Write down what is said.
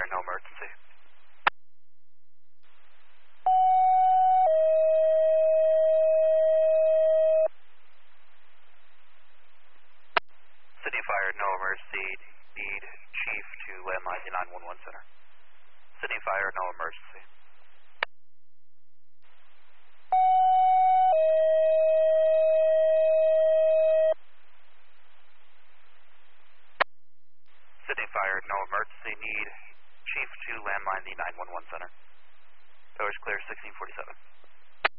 Fire, no emergency. City Fire, no emergency. Need Chief to landline the 911 center. City Fire, no emergency. City Fire, no emergency. Need Chief to landline the 911 center. Doors clear, 1647.